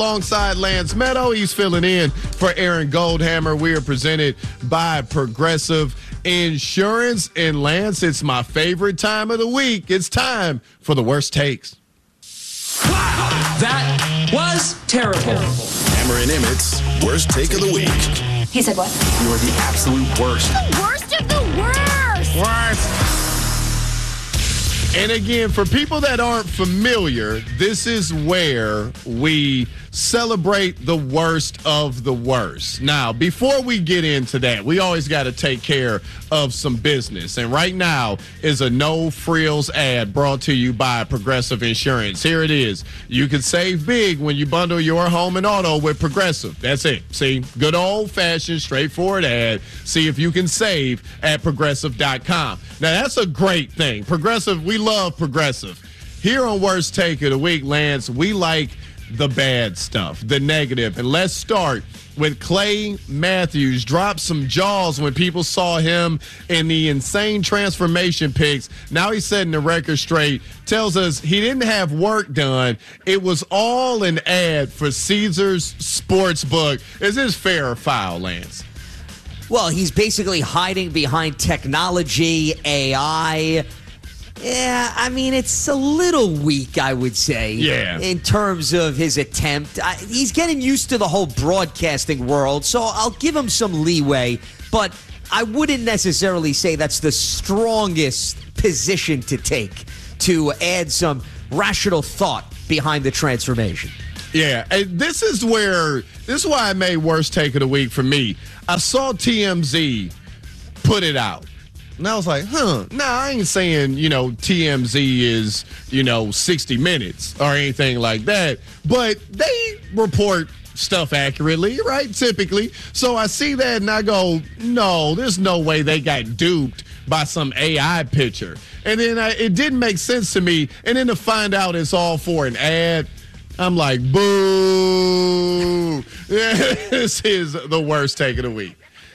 alongside Lance Meadow. He's filling in for Aaron Goldhammer. We are presented by Progressive Insurance. And Lance, it's my favorite time of the week. It's time for the worst takes. Wow, that was terrible. Hammer and Emmett's worst take of the week. He said what? You're the absolute worst. The worst of the worst. Worst. And again, for people that aren't familiar, this is where we celebrate the worst of the worst. Now, before we get into that, we always got to take care of some business. And right now is a no frills ad brought to you by Progressive Insurance. Here it is. You can save big when you bundle your home and auto with Progressive. That's it. See, good old-fashioned, straightforward ad. See if you can save at Progressive.com. Now, that's a great thing. Progressive, we love Progressive. Here on Worst Take of the Week, Lance, we like the bad stuff, the negative. And let's start with Clay Matthews. Dropped some jaws when people saw him in the insane transformation pics. Now he's setting the record straight. Tells us he didn't have work done. It was all an ad for Caesars Sportsbook. Is this fair or foul, Lance? Well, he's basically hiding behind technology, AI. Yeah, I mean, it's a little weak, I would say, in terms of his attempt. He's getting used to the whole broadcasting world, so I'll give him some leeway, but I wouldn't necessarily say that's the strongest position to take to add some rational thought behind the transformation. Yeah, and this is why I made Worst Take of the Week for me. I saw TMZ put it out. And I was like, I ain't saying, TMZ is, 60 Minutes or anything like that. But they report stuff accurately, right? Typically. So I see that and I go, no, there's no way they got duped by some AI picture. And then it didn't make sense to me. And then to find out it's all for an ad, I'm like, boo. This is the worst take of the week.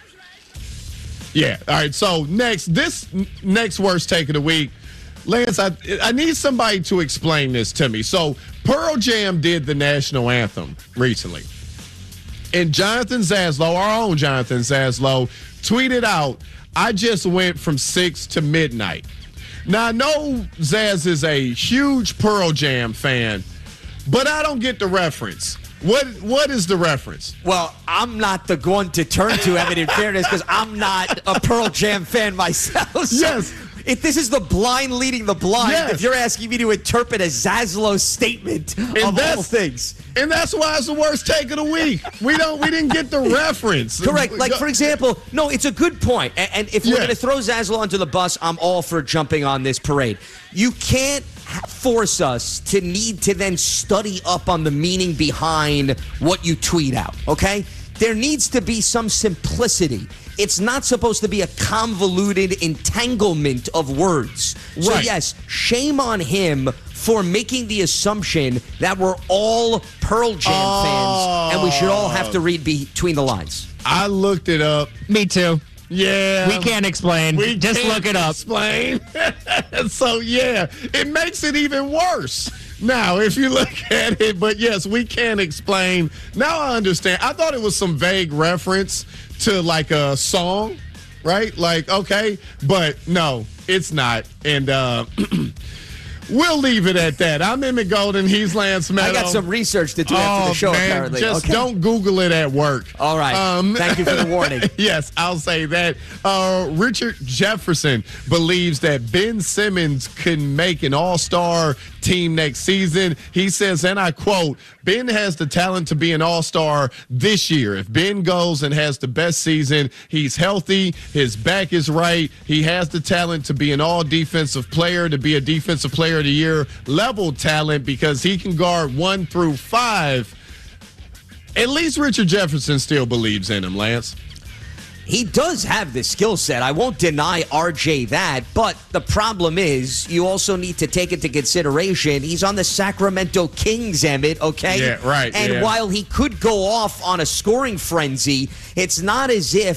Yeah. All right. So this next worst take of the week, Lance, I need somebody to explain this to me. So Pearl Jam did the national anthem recently. And Jonathan Zaslow, our own Jonathan Zaslow, tweeted out, I just went from 6 to midnight. Now, I know Zaz is a huge Pearl Jam fan, but I don't get the reference. What is the reference? Well, I'm not the one to turn to, Evan, in fairness, because I'm not a Pearl Jam fan myself. So yes. If this is the blind leading the blind, yes. If you're asking me to interpret a Zaslow statement of all things. And that's why it's the worst take of the week. We didn't get the reference. Correct. Like, for example, no, it's a good point. And if we're going to throw Zaslow under the bus, I'm all for jumping on this parade. You can't force us to need to then study up on the meaning behind what you tweet out, okay? There needs to be some simplicity. It's not supposed to be a convoluted entanglement of words. So, yes, shame on him for making the assumption that we're all Pearl Jam fans and we should all have to read between the lines. I looked it up. Me too. Yeah. We can't explain. Just look it up. Explain. So, it makes it even worse. Now, if you look at it, but yes, we can't explain. Now I understand. I thought it was some vague reference to like a song, right? Like, okay, but no, it's not. And we'll leave it at that. I'm Emmett Golden. He's Lance Meadow. I got some research to do after the show, apparently. Just don't Google it at work. All right. Thank you for the warning. Yes, I'll say that. Richard Jefferson believes that Ben Simmons can make an all-star team next season. He says, and I quote, Ben has the talent to be an all-star this year. If Ben goes and has the best season, he's healthy, his back is right, he has the talent to be an all-defensive player, to be a defensive player of the year level talent because he can guard 1 through 5. At least Richard Jefferson still believes in him, Lance. He does have the skill set. I won't deny RJ that, but the problem is you also need to take into consideration he's on the Sacramento Kings, Emmett, okay? Yeah, right. And while he could go off on a scoring frenzy, it's not as if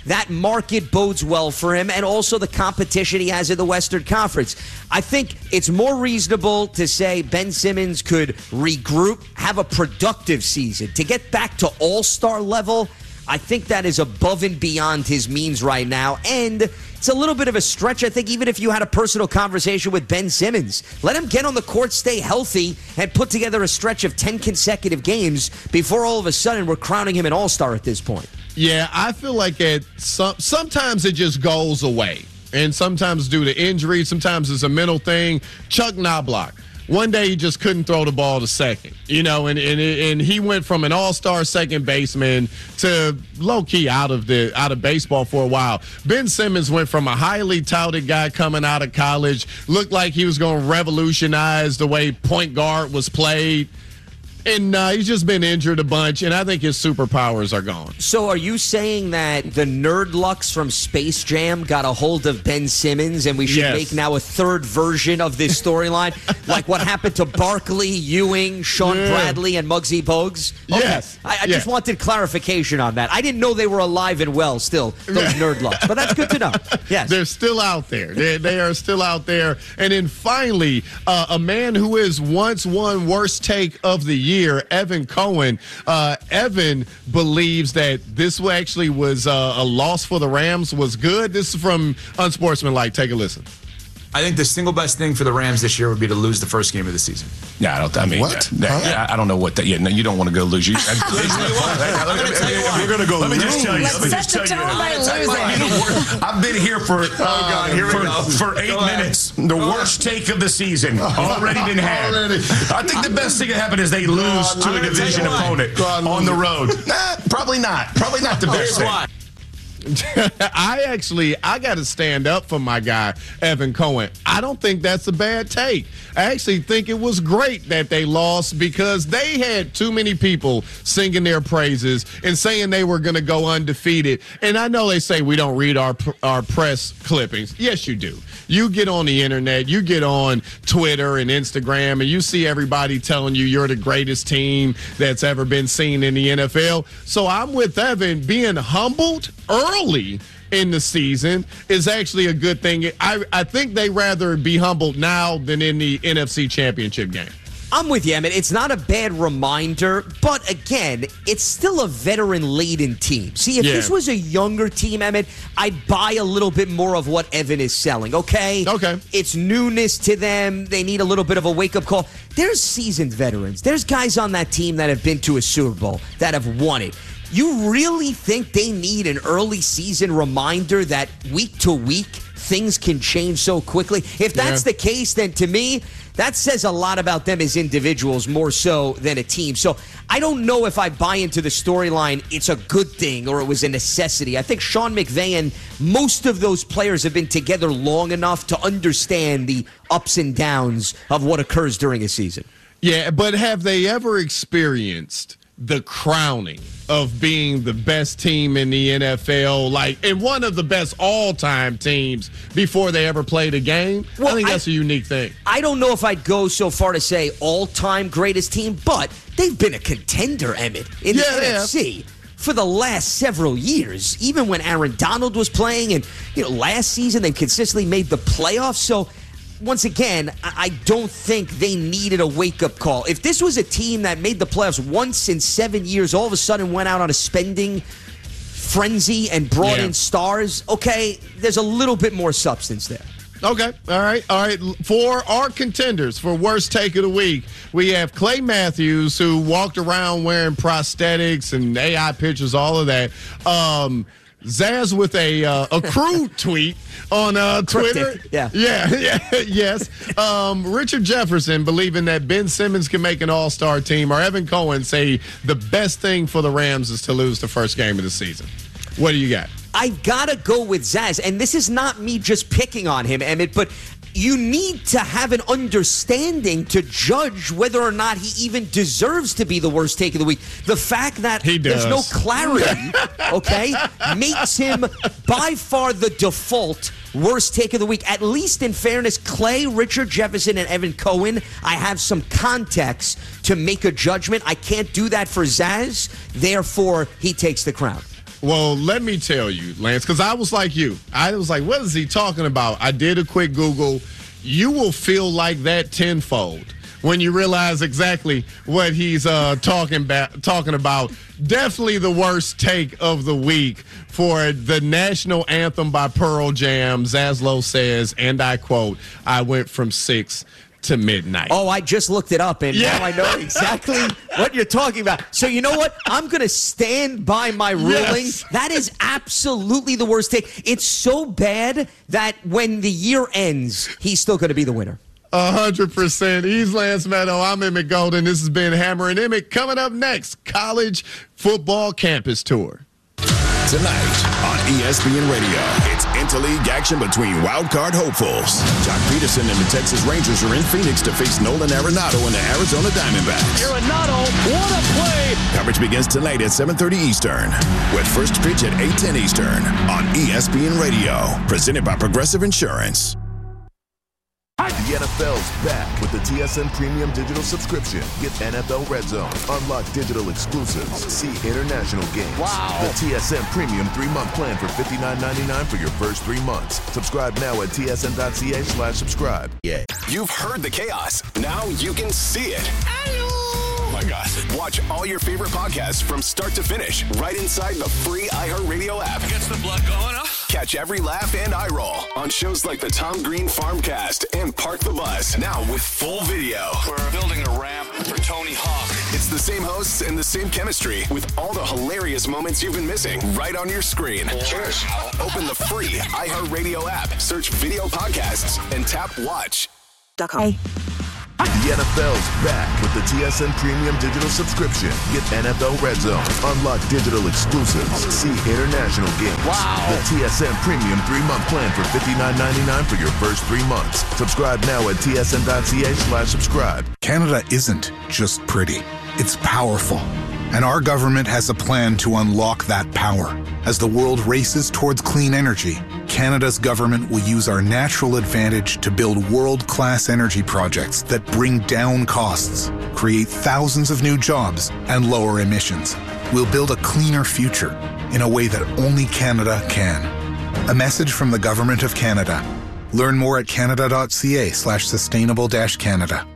that market bodes well for him, and also the competition he has in the Western Conference. I think it's more reasonable to say Ben Simmons could regroup, have a productive season. To get back to all-star level, I think that is above and beyond his means right now, and it's a little bit of a stretch, I think, even if you had a personal conversation with Ben Simmons. Let him get on the court, stay healthy, and put together a stretch of 10 consecutive games before all of a sudden we're crowning him an all-star at this point. Yeah, I feel like sometimes it just goes away, and sometimes due to injury, sometimes it's a mental thing. Chuck Knobloch. One day he just couldn't throw the ball to second, and he went from an all-star second baseman to low-key out of baseball for a while. Ben Simmons went from a highly touted guy coming out of college, looked like he was going to revolutionize the way point guard was played. And he's just been injured a bunch, and I think his superpowers are gone. So are you saying that the Nerdlux from Space Jam got a hold of Ben Simmons, and we should make now a third version of this storyline? Like what happened to Barkley, Ewing, Sean Bradley, and Muggsy Bogues? Okay. Yes. I just wanted clarification on that. I didn't know they were alive and well still, those Nerdlux. But that's good to know. Yes. They're still out there. They are still out there. And then finally, a man who is once won worst take of the year, Evan Cohen. Evan believes that this actually was a loss for the Rams was good. This is from Unsportsmanlike. Take a listen. I think the single best thing for the Rams this year would be to lose the first game of the season. Yeah, what? I don't know what that. Yeah, no, you don't want to go lose. You're going to go. Let me just tell you. I've been here for 8 minutes. The worst take of the season already been had. I think the best thing that happened is they lose to a division opponent on the road. Probably not. Probably not the best thing. I got to stand up for my guy, Evan Cohen. I don't think that's a bad take. I actually think it was great that they lost because they had too many people singing their praises and saying they were going to go undefeated. And I know they say we don't read our press clippings. Yes, you do. You get on the internet, you get on Twitter and Instagram, and you see everybody telling you you're the greatest team that's ever been seen in the NFL. So I'm with Evan. Being humbled early in the season is actually a good thing. I think they rather be humbled now than in the NFC Championship game. I'm with you, Emmett. It's not a bad reminder, but again, it's still a veteran-laden team. See, if this was a younger team, Emmett, I'd buy a little bit more of what Evan is selling, okay? Okay. It's newness to them. They need a little bit of a wake-up call. There's seasoned veterans. There's guys on that team that have been to a Super Bowl, that have won it. You really think they need an early season reminder that week to week things can change so quickly? If that's the case, then to me, that says a lot about them as individuals more so than a team. So I don't know if I buy into the storyline it's a good thing or it was a necessity. I think Sean McVay and most of those players have been together long enough to understand the ups and downs of what occurs during a season. Yeah, but have they ever experienced the crowning of being the best team in the NFL, and one of the best all-time teams before they ever played a game? Well, I think that's a unique thing. I don't know if I'd go so far to say all-time greatest team, but they've been a contender, Emmett, in the NFC. For the last several years, even when Aaron Donald was playing, and last season they consistently made the playoffs. So once again, I don't think they needed a wake-up call. If this was a team that made the playoffs once in 7 years, all of a sudden went out on a spending frenzy and brought in stars, okay, there's a little bit more substance there. Okay, all right. For our contenders for worst take of the week, we have Clay Matthews, who walked around wearing prosthetics and AI pictures, all of that. Zaz with a crude tweet on Twitter. Yes. Richard Jefferson believing that Ben Simmons can make an all-star team, or Evan Cohen say the best thing for the Rams is to lose the first game of the season. What do you got? I gotta go with Zaz, and this is not me just picking on him, Emmett, but you need to have an understanding to judge whether or not he even deserves to be the worst take of the week. The fact that there's no clarity, okay, makes him by far the default worst take of the week. At least in fairness, Clay, Richard Jefferson, and Evan Cohen, I have some context to make a judgment. I can't do that for Zaz. Therefore, he takes the crown. Well, let me tell you, Lance, because I was like you. I was like, what is he talking about? I did a quick Google. You will feel like that tenfold when you realize exactly what he's talking about. Definitely the worst take of the week for the national anthem by Pearl Jam. Zaslow says, and I quote, "I went from 6 to midnight." Oh, I just looked it up, and now I know exactly what you're talking about. So you know what? I'm going to stand by my ruling. Yes. That is absolutely the worst take. It's so bad that when the year ends, he's still going to be the winner. 100%. He's Lance Meadow. I'm Emmett Golden. This has been Hammer and Emmett. Coming up next, college football campus tour. Tonight on ESPN Radio, it's interleague action between wildcard hopefuls. Jock Peterson and the Texas Rangers are in Phoenix to face Nolan Arenado and the Arizona Diamondbacks. Arenado, what a play! Coverage begins tonight at 7:30 Eastern, with first pitch at 8:10 Eastern on ESPN Radio, presented by Progressive Insurance. The NFL's back with the TSN Premium Digital subscription. Get NFL Red Zone, unlock digital exclusives, see international games. Wow. The TSN Premium 3-month plan for $59.99 for your first 3 months. Subscribe now at tsn.ca/subscribe. Yeah. You've heard the chaos. Now you can see it. Oh my God. Watch all your favorite podcasts from start to finish right inside the free iHeartRadio app. Gets the blood going, huh? Catch every laugh and eye roll on shows like the Tom Green Farmcast and Park the Bus, now with full video. We're building a ramp for Tony Hawk. It's the same hosts and the same chemistry with all the hilarious moments you've been missing right on your screen. Cheers. Open the free iHeartRadio app, search video podcasts, and tap watch. The NFL's back with the TSN Premium Digital subscription. Get NFL Red Zone, unlock digital exclusives, see international games. Wow. The TSN Premium 3-month plan for $59.99 for your first 3 months. Subscribe now at tsn.ca/subscribe. Canada isn't just pretty. It's powerful. And our government has a plan to unlock that power. As the world races towards clean energy, Canada's government will use our natural advantage to build world-class energy projects that bring down costs, create thousands of new jobs, and lower emissions. We'll build a cleaner future in a way that only Canada can. A message from the Government of Canada. Learn more at canada.ca/sustainable-Canada.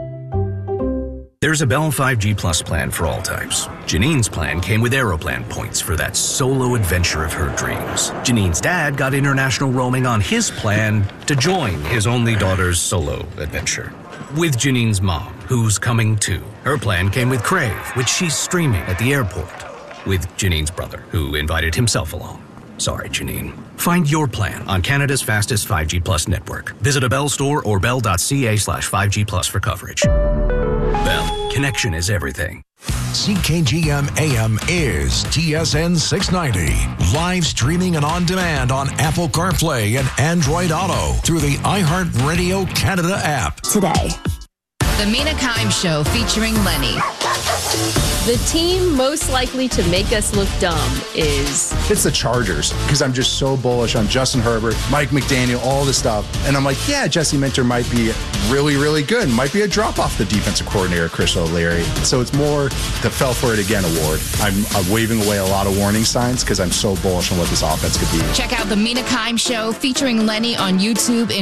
There's a Bell 5G Plus plan for all types. Janine's plan came with Aeroplan points for that solo adventure of her dreams. Janine's dad got international roaming on his plan to join his only daughter's solo adventure. With Janine's mom, who's coming too. Her plan came with Crave, which she's streaming at the airport. With Janine's brother, who invited himself along. Sorry, Janine. Find your plan on Canada's fastest 5G Plus network. Visit a Bell store or bell.ca/5G Plus for coverage. Bell, connection is everything. CKGM AM is TSN 690. Live streaming and on demand on Apple CarPlay and Android Auto through the iHeartRadio Canada app. Today, The Mina Kimes Show featuring Lenny. The team most likely to make us look dumb is... It's the Chargers, because I'm just so bullish on Justin Herbert, Mike McDaniel, all this stuff. And I'm like, yeah, Jesse Minter might be really, really good. Might be a drop off the defensive coordinator, Chris O'Leary. So it's more the Fell For It Again award. I'm waving away a lot of warning signs because I'm so bullish on what this offense could be. Check out The Mina Kimes Show featuring Lenny on YouTube and